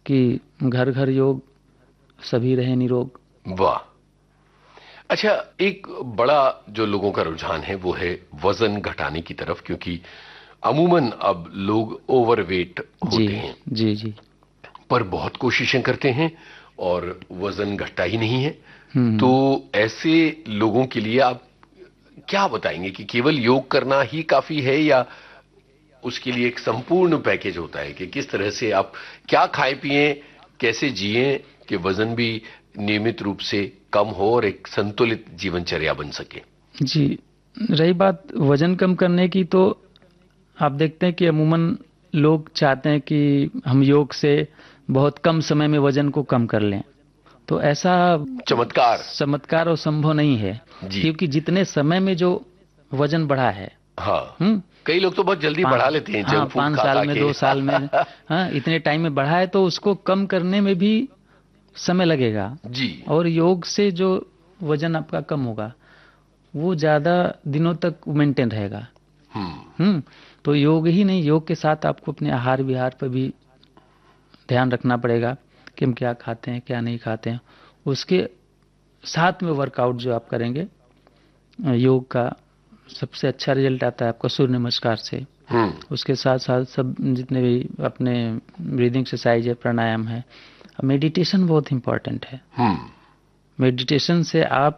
कि घर घर योग, सभी रहे निरोग। वाह। अच्छा, एक बड़ा जो लोगों का रुझान है वो है वजन घटाने की तरफ, क्योंकि अमूमन अब लोग ओवरवेट जी होते हैं, जी जी। पर बहुत कोशिशें करते हैं और वजन घटता ही नहीं है। तो हम्म। ऐसे लोगों के लिए आप क्या बताएंगे कि केवल योग करना ही काफी है, या उसके लिए एक संपूर्ण पैकेज होता है कि किस तरह से आप क्या खाएं पिएं, कैसे जिएं कि वजन भी नियमित रूप से कम हो और एक संतुलित जीवनचर्या बन सके। जी, रही बात वजन कम करने की, तो आप देखते हैं कि अमूमन लोग चाहते हैं कि हम योग से बहुत कम समय में वजन को कम कर लें। तो ऐसा चमत्कार। चमत्कार और संभव नहीं है, जी। क्योंकि जितने समय में जो वजन बढ़ा है, हाँ, हम्म, कई लोग तो बहुत जल्दी बढ़ा लेते हैं हाँ, जंक फूड 5 खा साल खा में, के। 2 साल में, हाँ, इतने टाइम में बढ़ा है, तो उसको कम करने में भी समय लगेगा। जी। और योग से जो वजन आपका कम होगा, वो ज्यादा दिनों तक मेंटेन रहेगा। हम्म। तो योग ही नहीं, योग के साथ आपको अपने आहार विहार पर भी ध्यान रखना पड़ेगा कि हम क्या खाते हैं, क्या नहीं खाते हैं। उसके साथ में वर्कआउट जो आप करेंगे, योग का सबसे अच्छा रिजल्ट आता है आपका सूर्य नमस्कार से। हम्म। उसके साथ साथ सब जितने भी अपने ब्रीदिंग एक्सरसाइज है, प्राणायाम है, मेडिटेशन बहुत इंपॉर्टेंट है। हम्म। मेडिटेशन से आप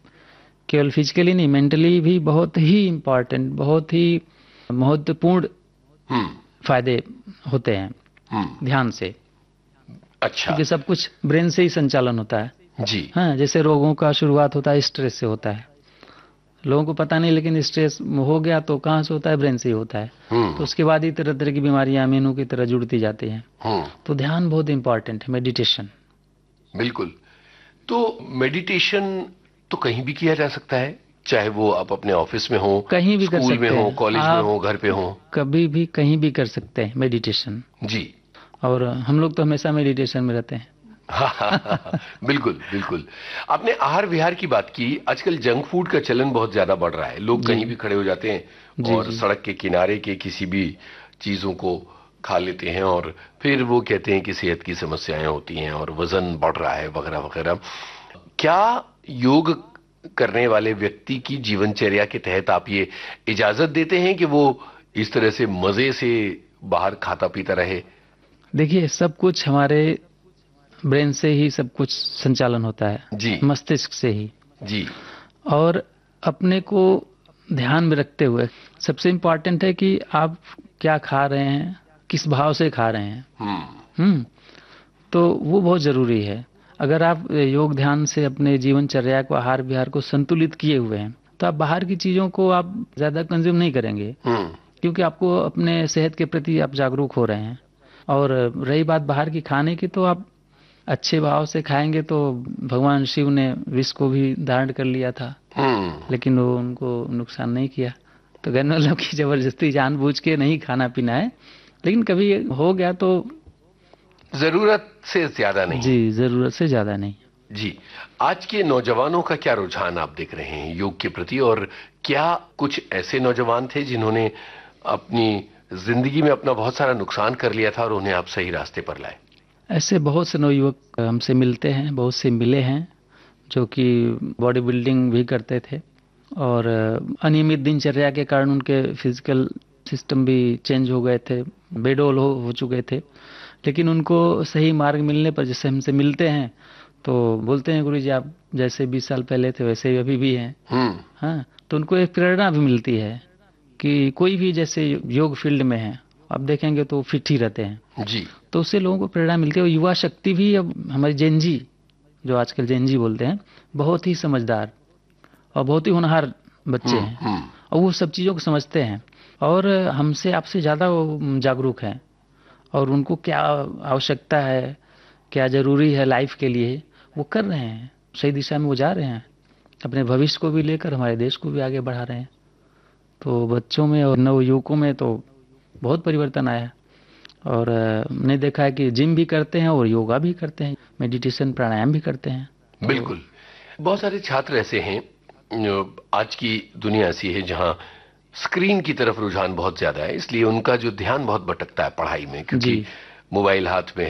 केवल फिजिकली नहीं, मेंटली भी बहुत ही इंपॉर्टेंट, बहुत ही महत्वपूर्ण हम्म। फायदे होते हैं हम्म। ध्यान से। अच्छा। क्योंकि सब कुछ ब्रेन से ही संचालन होता है। जी। हाँ, जैसे रोगों का शुरुआत होता है स्ट्रेस से होता है, लोगों को पता नहीं, लेकिन स्ट्रेस हो गया तो कहाँ से होता है, ब्रेन से ही होता है। तो हम्म। उसके बाद ही तरह तरह की बीमारियां मीनू की तरह जुड़ती जाती हैं। हम्म। तो ध्यान बहुत इंपॉर्टेंट है, मेडिटेशन। बिल्कुल। तो मेडिटेशन तो कहीं भी किया जा सकता है, चाहे वो आप अपने ऑफिस में हो, कहीं भी कर स्कूल में सकते हो, हैं कॉलेज में आप, हो, घर पे हो। कभी भी कहीं भी कर सकते हैं मेडिटेशन। जी। और हम लोग तो हमेशा मेडिटेशन में रहते हैं। हाँ, बिल्कुल बिल्कुल। आपने आहार विहार की बात की। आजकल जंक फूड का चलन बहुत ज्यादा बढ़ रहा है, लोग जी कहीं भी खड़े हो जाते हैं जी और जी। सड़क के किनारे के किसी भी चीजों को खा लेते हैं, और फिर वो कहते हैं कि सेहत की समस्याएं होती हैं और वजन बढ़ रहा है वगैरह वगैरह। क्या योग करने वाले व्यक्ति की जीवनचर्या के तहत आप ये इजाजत देते हैं कि वो इस तरह से मजे से बाहर खाता पीता रहे? देखिए, सब कुछ हमारे ब्रेन से ही सब कुछ संचालन होता है, जी। मस्तिष्क से ही। जी। और अपने को ध्यान में रखते हुए सबसे इम्पोर्टेंट है कि आप क्या खा रहे हैं, किस भाव से खा रहे हैं। हम्म। हम्म। तो वो बहुत जरूरी है। अगर आप योग ध्यान से अपने जीवनचर्या को, आहार विहार को संतुलित किए हुए हैं, तो आप बाहर की चीजों को आप ज्यादा कंज्यूम नहीं करेंगे, हम्म। क्योंकि आपको अपने सेहत के प्रति आप जागरूक हो रहे हैं। और रही बात बाहर की खाने की, तो आप अच्छे भाव से खाएंगे तो भगवान शिव ने विष को भी धारण कर लिया था, हम्म। लेकिन वो उनको नुकसान नहीं किया। तो कहने मतलब कि जबरदस्ती जानबूझ के नहीं खाना पीना है, लेकिन कभी हो गया तो। जरूरत से ज्यादा नहीं। जी, जरूरत से ज्यादा नहीं। जी। आज के नौजवानों का क्या रुझान आप देख रहे हैं योग के प्रति, और क्या कुछ ऐसे नौजवान थे जिन्होंने अपनी जिंदगी में अपना बहुत सारा नुकसान कर लिया था और उन्हें आप सही रास्ते पर लाए? ऐसे बहुत से नवयुवक हमसे मिलते हैं, बहुत से मिले हैं, जो कि बॉडी बिल्डिंग भी करते थे, और अनियमित दिनचर्या के कारण उनके फिजिकल सिस्टम भी चेंज हो गए थे, बेडोल हो चुके थे। लेकिन उनको सही मार्ग मिलने पर, जैसे हमसे मिलते हैं तो बोलते हैं, गुरुजी आप जैसे 20 साल पहले थे वैसे ही अभी भी हैं। हम्म। हाँ, तो उनको एक प्रेरणा भी मिलती है कि कोई भी जैसे योग फील्ड में है, आप देखेंगे तो फिट ही रहते हैं। जी। तो उससे लोगों को प्रेरणा मिलती है। और युवा शक्ति भी, अब हमारी जेनजी, जो आजकल जेनजी बोलते हैं, बहुत ही समझदार और बहुत ही होनहार बच्चे हम्म। हैं, हम्म। और वो सब चीज़ों को समझते हैं, और हमसे आपसे ज़्यादा वो जागरूक हैं। और उनको क्या आवश्यकता है, क्या जरूरी है लाइफ के लिए, वो कर रहे हैं, सही दिशा में वो जा रहे हैं, अपने भविष्य को भी लेकर हमारे देश को भी आगे बढ़ा रहे हैं। तो बच्चों में और नवयुवकों में तो बहुत परिवर्तन आया। और हमने देखा है कि जिम भी करते हैं और योगा भी करते हैं, मेडिटेशन प्राणायाम भी करते हैं। तो बिल्कुल। बहुत सारे छात्र ऐसे हैं, आज की दुनिया ऐसी है जहां स्क्रीन की तरफ रुझान बहुत ज्यादा है, इसलिए उनका जो ध्यान बहुत भटकता है पढ़ाई में, क्योंकि जी मोबाइल हाथ में